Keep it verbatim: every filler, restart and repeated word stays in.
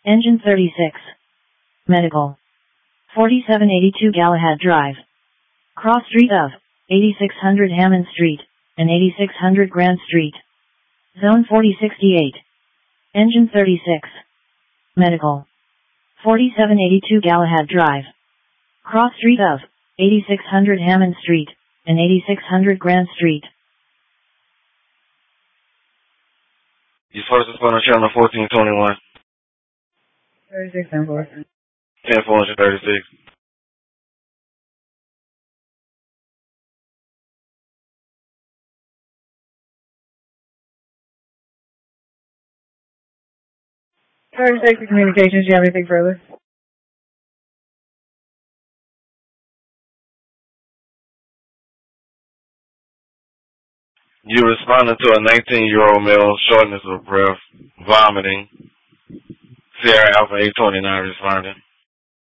Engine thirty-six. Medical. forty-seven eighty-two Galahad Drive. Cross street of eighty-six hundred Hammond Street and eighty-six hundred Grand Street. Zone forty sixty-eight. Engine thirty-six. Medical. forty-seven eighty-two Galahad Drive. Cross street of eighty-six hundred Hammond Street and eighty-six hundred Grand Street. Your first responder channel fourteen twenty-one. thirty-six ten four. ten four thirty-six. thirty-six communications, do you have anything further? You responded to a nineteen-year-old male, shortness of breath, vomiting. Sierra Alpha eight twenty-nine responding.